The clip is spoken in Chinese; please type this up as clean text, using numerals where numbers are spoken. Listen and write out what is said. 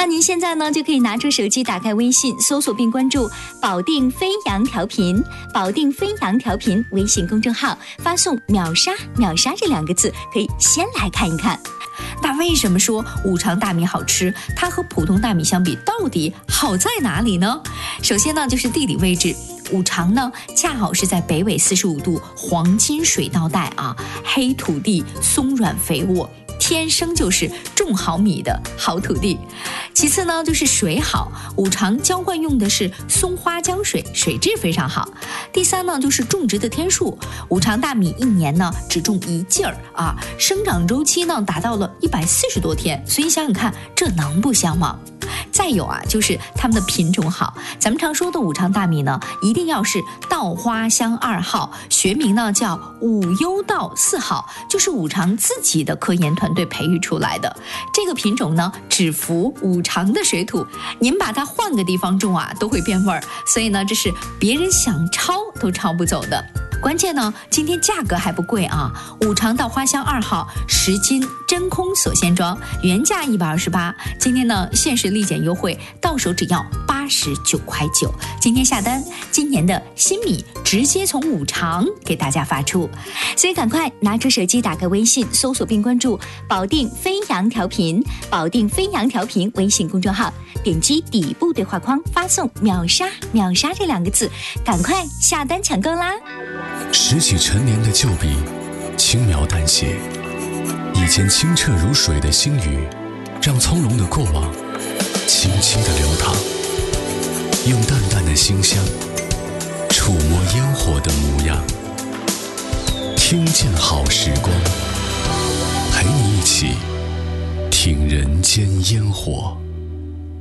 那您现在呢就可以拿出手机，打开微信，搜索并关注保定飞扬调频，保定飞扬调频微信公众号，发送秒杀秒杀这2个字，可以先来看一看。 那为什么说五常大米好吃？它和普通大米相比，到底好在哪里呢？首先呢，就是地理位置。五常呢，恰好是在北纬45度黄金水稻带啊，黑土地松软肥沃，天生就是种好米的好土地。其次呢，就是水好，五常浇灌用的是松花江水，水质非常好。第三呢，就是种植的天数，五常大米一年呢只种一季儿啊，生长周期呢达到了140多天，所以想想看，这能不香吗？再有啊，就是它们的品种好，咱们常说的五常大米呢，一定要是稻花香2号，学名呢叫五优稻4号，就是五常自己的科研团队培育出来的。这个品种呢，只服五常的水土，您把它换个地方种啊，都会变味儿，所以呢，这是别人想抄都抄不走的。关键呢，今天价格还不贵啊！五常稻花香2号10斤真空锁鲜装，原价128，今天呢限时立减优惠，到手只要89.9块。今天下单，今年的新米直接从五常给大家发出， 所以赶快拿出手机，打开微信，搜索并关注保定飞扬调频，保定飞扬调频微信公众号，点击底部对话框，发送秒杀秒杀这2个字，赶快下单抢购啦！ 拾起陈年的旧笔，轻描淡写，以前清澈如水的星宇，让从容的过往轻轻地流淌，用淡淡的馨香触摸烟火的模样，听见好时光，陪你一起听人间烟火。